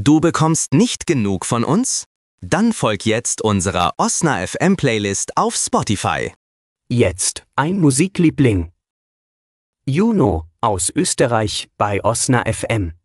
Du bekommst nicht genug von uns? Dann folg jetzt unserer Osna FM Playlist auf Spotify. Jetzt ein Musikliebling. Juno aus Österreich bei Osna FM.